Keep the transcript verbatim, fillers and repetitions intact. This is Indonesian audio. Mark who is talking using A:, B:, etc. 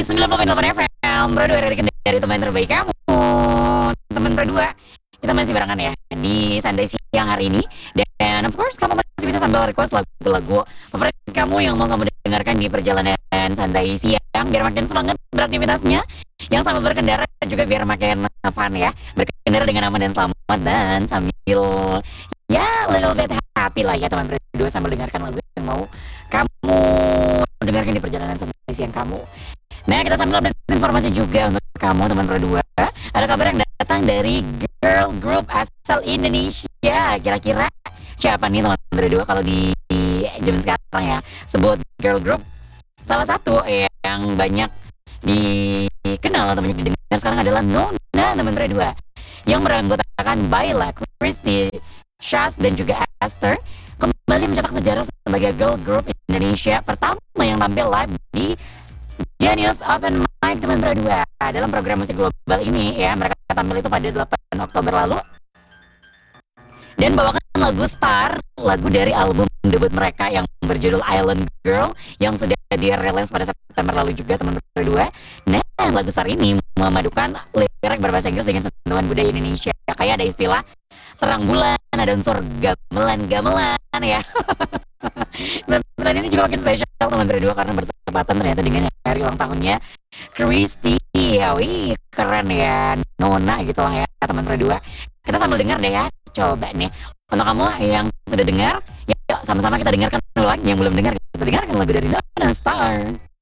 A: sembilan puluh delapan F M, berdua dari dari teman terbaik kamu, teman berdua. Kita masih barengan ya di Sunday siang hari ini. Dan of course kamu masih bisa sambil request lagu-lagu favorit kamu yang mau kamu dengarkan di perjalanan Sunday siang biar makin semangat beraktivitasnya. Yang sambil berkendara juga biar makin fun ya. Berkendara dengan aman dan selamat dan sambil ya little bit happy lah ya teman berdua sambil dengarkan lagu yang mau kamu dengarkan di perjalanan Sunday siang kamu. Nah, kita sambil update informasi juga untuk kamu teman berdua. Ada kabar yang datang dari girl group asal Indonesia. Kira-kira siapa nih teman berdua kalau di zaman sekarang ya sebut girl group? Salah satu yang banyak dikenal atau banyak didengar sekarang adalah Nona teman berdua, yang beranggotakan Baila, Christy, Shaz dan juga Esther kembali mencetak sejarah sebagai girl group Indonesia pertama yang tampil live di Genius Open Mic teman berdua. Dalam program musik global ini ya, mereka tampil itu pada delapan Oktober lalu dan bawakan lagu Star, lagu dari album debut mereka yang berjudul Island Girl yang sudah dirilis pada September lalu juga teman berdua. Nah, lagu Star ini memadukan lirik berbahasa Inggris dengan sentuhan budaya Indonesia. Kayak ada istilah terang bulan, ada unsur gamelan-gamelan ya. Dan ini juga makin spesial teman berdua karena bertepatan ternyata dengan hari ulang tahunnya Christy. Wih, keren ya, Nona gitu lah ya teman berdua. Kita sambil dengar deh ya, coba nih untuk kamu yang sudah dengar, ya yuk sama-sama kita dengarkan dulu lagi. Yang belum dengar, kita dengarkan lagu dari Nona, Star.